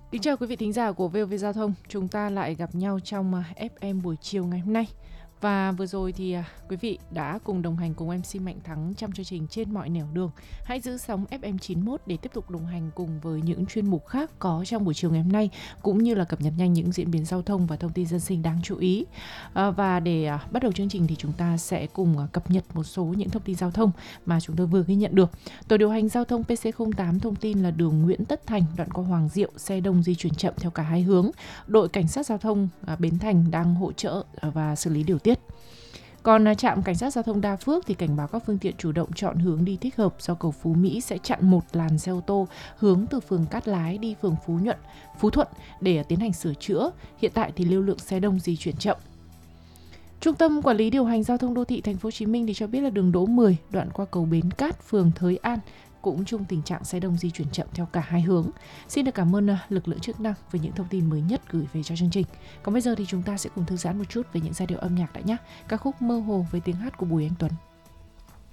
Kính chào quý vị thính giả của VOV Giao thông. Chúng ta lại gặp nhau trong FM buổi chiều ngày hôm nay. Và vừa rồi thì quý vị đã cùng đồng hành cùng MC Mạnh Thắng trong chương trình Trên mọi nẻo đường. Hãy giữ sóng FM 91 để tiếp tục đồng hành cùng với những chuyên mục khác có trong buổi chiều ngày hôm nay, cũng như là cập nhật nhanh những diễn biến giao thông và thông tin dân sinh đáng chú ý. Và để bắt đầu chương trình thì chúng ta sẽ cùng cập nhật một số những thông tin giao thông mà chúng tôi vừa ghi nhận được. Tổ điều hành giao thông PC08 thông tin là đường Nguyễn Tất Thành đoạn qua Hoàng Diệu, xe đông di chuyển chậm theo cả hai hướng. Đội cảnh sát giao thông Bến Thành đang hỗ trợ và xử lý điều tiết. Còn trạm cảnh sát giao thông Đa Phước thì cảnh báo các phương tiện chủ động chọn hướng đi thích hợp do cầu Phú Mỹ sẽ chặn một làn xe ô tô hướng từ phường Cát Lái đi phường Phú Thuận để tiến hành sửa chữa. Hiện tại thì lưu lượng xe đông di chuyển chậm. Trung tâm Quản lý điều hành giao thông đô thị Thành phố Hồ Chí Minh thì cho biết là đường Đỗ 10 đoạn qua cầu Bến Cát, phường Thới An cũng chung tình trạng xe đông di chuyển chậm theo cả hai hướng. Xin được cảm ơn lực lượng chức năng với những thông tin mới nhất gửi về cho chương trình. Còn bây giờ thì chúng ta sẽ cùng thư giãn một chút về những giai điệu âm nhạc đã nhé. Ca khúc Mơ Hồ với tiếng hát của Bùi Anh Tuấn.